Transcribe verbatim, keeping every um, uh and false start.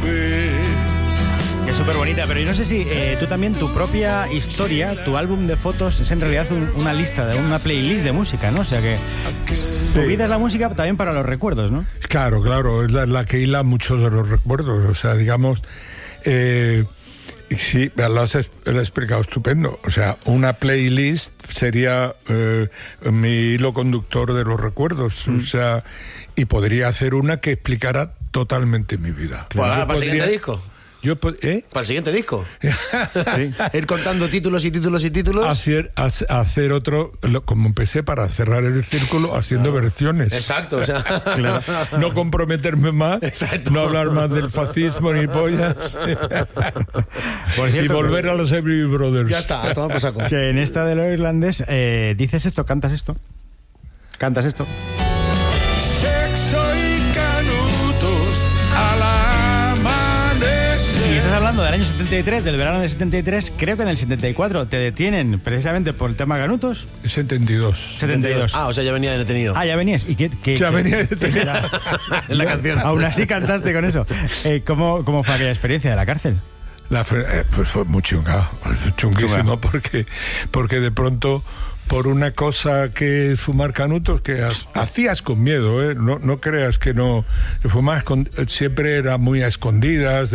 supe. Que es súper bonita, pero yo no sé si eh, tú también, tu propia historia, tu álbum de fotos es en realidad un, una lista, de una playlist de música, ¿no? O sea que Sí. tu vida es la música también para los recuerdos, ¿no? Claro, claro, es la, la que hila muchos de los recuerdos. O sea, digamos, eh, sí, lo has, lo has explicado estupendo. O sea, una playlist sería eh, mi hilo conductor de los recuerdos. Mm. O sea, y podría hacer una que explicara totalmente mi vida. Claro. ¿Para, Yo para el siguiente podría- disco? Yo, ¿eh? ¿Para el siguiente disco? Sí. Ir contando títulos y títulos y títulos. Hacer, hace- hacer otro, lo- como empecé, para cerrar el círculo, haciendo Claro. versiones. Exacto, o sea. Claro. No comprometerme más, Exacto. no hablar más del fascismo ni pollas. Por y cierto, volver a los Every Brothers. Ya está, toma por saco. que en esta de lo irlandés eh, dices esto, cantas esto. Cantas esto. Sexo y canutos al amanecer. Y estás hablando del año setenta y tres, del verano del setenta y tres, creo que en el setenta y cuatro te detienen precisamente por el tema Ganutos. setenta y dos. setenta y dos. Ah, o sea, ya venía detenido. Ah, ya venías. ¿Y qué, qué- Ya qué- venía detenido. Ya. En la canción. Aún así cantaste con eso. Eh, ¿cómo, ¿Cómo fue aquella experiencia de la cárcel? La, fe- eh, pues fue muy chunga, fue chunguísimo, porque, porque de pronto, por una cosa que es fumar canutos, que ha- hacías con miedo, ¿eh? no, no creas que no, que fumar con- siempre era muy a escondidas.